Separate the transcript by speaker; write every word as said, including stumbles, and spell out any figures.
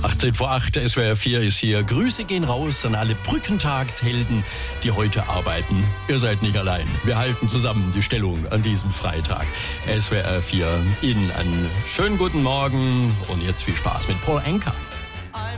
Speaker 1: achtzehn vor acht, S W R vier ist hier. Grüße gehen raus an alle Brückentagshelden, die heute arbeiten. Ihr seid nicht allein. Wir halten zusammen die Stellung an diesem Freitag. S W R vier Ihnen einen schönen guten Morgen und jetzt viel Spaß mit Paul Anka.